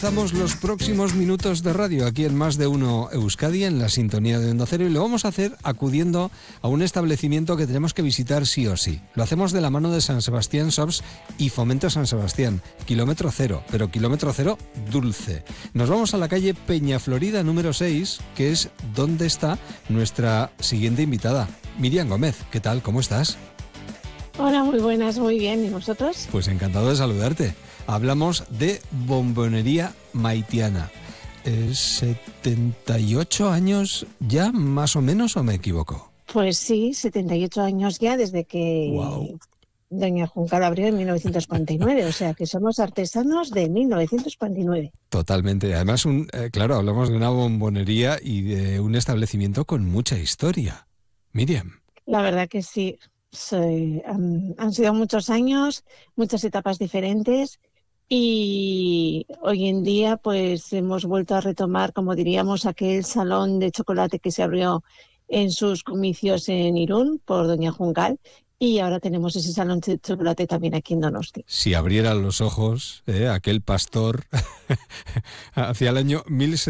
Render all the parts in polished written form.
Comenzamos los próximos minutos de radio aquí en Más de Uno Euskadi, en la sintonía de Onda Cero, y lo vamos a hacer acudiendo a un establecimiento que tenemos que visitar sí o sí. Lo hacemos de la mano de San Sebastián Shops y Fomento San Sebastián, kilómetro cero, pero kilómetro cero dulce. Nos vamos a la calle Peña Florida número 6, que es donde está nuestra siguiente invitada, Miriam Gómez. ¿Qué tal? ¿Cómo estás? Hola, muy buenas, muy bien. ¿Y vosotros? Pues encantado de saludarte. Hablamos de Bombonería Maitiana. 78 años ya, más o menos, ¿o me equivoco? Pues sí, 78 años ya desde que doña Juncal abrió en 1949, o sea que somos artesanos de 1949. Totalmente. Además, claro, hablamos de una bombonería y de un establecimiento con mucha historia. Miriam. La verdad que sí. Han sido muchos años, muchas etapas diferentes. Y hoy en día pues hemos vuelto a retomar, como diríamos, aquel salón de chocolate que se abrió en sus comicios en Irún por doña Juncal, y ahora tenemos ese salón de chocolate también aquí en Donosti. Si abrieran los ojos, aquel pastor hacia el año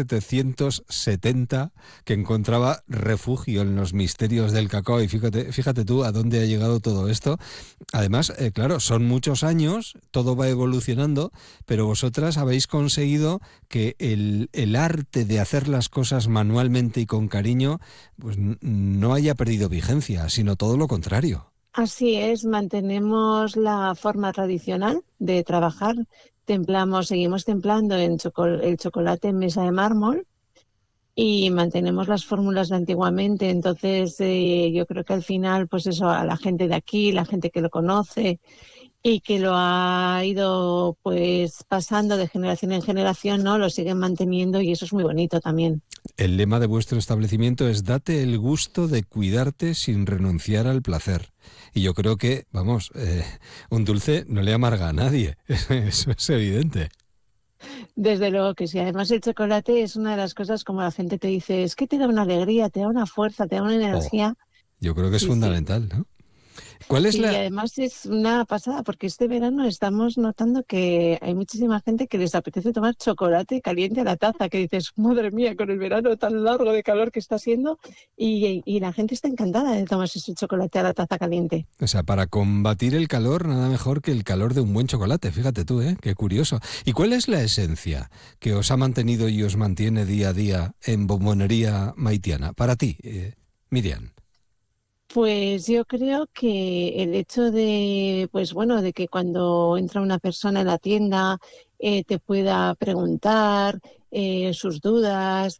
1770 que encontraba refugio en los misterios del cacao, y fíjate tú a dónde ha llegado todo esto. Además, claro, son muchos años, todo va evolucionando, pero vosotras habéis conseguido que el arte de hacer las cosas manualmente y con cariño pues no haya perdido vigencia, sino todo lo contrario. Así es, mantenemos la forma tradicional de trabajar, seguimos templando el chocolate en mesa de mármol y mantenemos las fórmulas de antiguamente. Entonces yo creo que al final, pues eso, a la gente de aquí, la gente que lo conoce y que lo ha ido pues pasando de generación en generación, ¿no? Lo siguen manteniendo, y eso es muy bonito también. El lema de vuestro establecimiento es: date el gusto de cuidarte sin renunciar al placer. Y yo creo que, un dulce no le amarga a nadie, eso es evidente. Desde luego que sí. Además, el chocolate es una de las cosas, como la gente te dice, es que te da una alegría, te da una fuerza, te da una energía. Yo creo que es fundamental, ¿no? ¿Cuál es y además es una pasada, porque este verano estamos notando que hay muchísima gente que les apetece tomar chocolate caliente a la taza, que dices, madre mía, con el verano tan largo de calor que está haciendo, y la gente está encantada de tomarse ese chocolate a la taza caliente. O sea, para combatir el calor, nada mejor que el calor de un buen chocolate, fíjate tú, qué curioso. ¿Y cuál es la esencia que os ha mantenido y os mantiene día a día en Bombonería Maitiana? Para ti, Miriam. Pues yo creo que el hecho de, de que cuando entra una persona en la tienda te pueda preguntar sus dudas,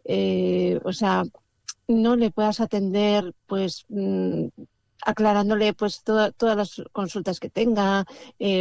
no le puedas atender, aclarándole todas las consultas que tenga,